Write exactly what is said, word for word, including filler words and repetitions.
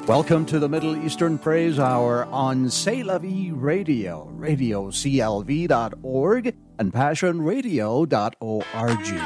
Welcome to the Middle Eastern Praise Hour on C'est La Vie Radio, radio C L V dot org and passion radio dot org.